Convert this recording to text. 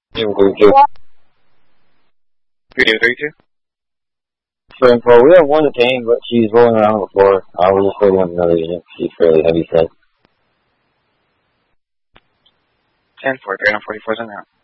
Team 32. Video 32. For info, we have one detained, but she's rolling around on the floor. We're just holding up another unit. She's fairly heavy set. 10-4, 344 is in now.